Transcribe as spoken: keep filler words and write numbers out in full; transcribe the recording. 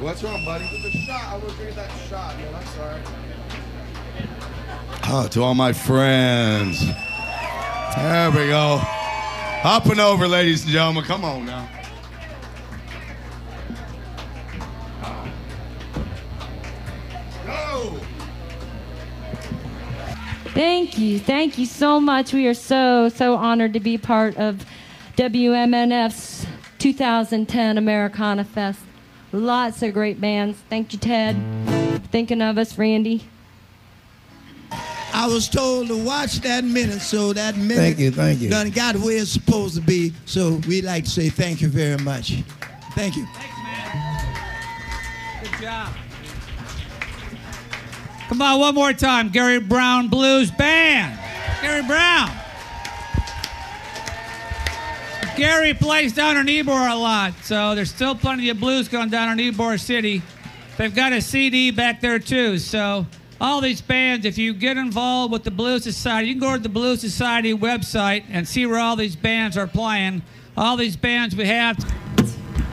What's wrong, buddy? With the shot, I was drinking that shot, man. I'm sorry. Oh, to all my friends. There we go. Up and over, ladies and gentlemen. Come on now. Go. Thank you. Thank you so much. We are so, so honored to be part of W M N F's two thousand ten Americana Fest. Lots of great bands. Thank you, Ted, for thinking of us, Randy. I was told to watch that minute, so that minute Thank you, thank you. done got where it's supposed to be. So we'd like to say thank you very much. Thank you. Thanks, man. Good job. Come on, one more time. Gary Brown Blues Band. Gary Brown. Gary plays down in Ybor a lot, so there's still plenty of blues going down in Ybor City. They've got a C D back there, too, so all these bands, if you get involved with the Blues Society, you can go to the Blues Society website and see where all these bands are playing. All these bands we have